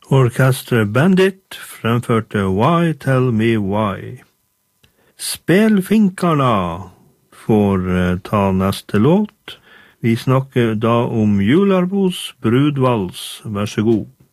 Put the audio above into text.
Orkestret Bandit fremførte Why Tell Me Why. Spelfinkarna får ta neste låt. Vi snakker da om Jularbos brudvals. Vær så god.